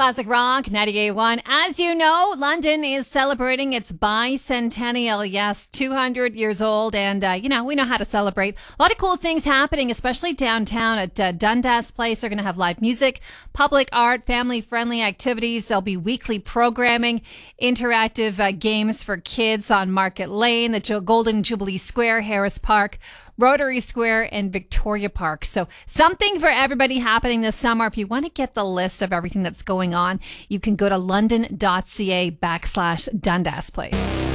Classic Rock 98.1. As you know, London is celebrating its bicentennial. Yes, 200 years old. And, we know how to celebrate. A lot of cool things happening, especially downtown at Dundas Place. They're going to have live music, public art, family-friendly activities. There'll be weekly programming, interactive games for kids on Market Lane, the Golden Jubilee Square, Harris Park, Rotary Square, and Victoria Park. So something for everybody happening this summer. If you want to get the list of everything that's going on, you can go to london.ca/Dundas Place.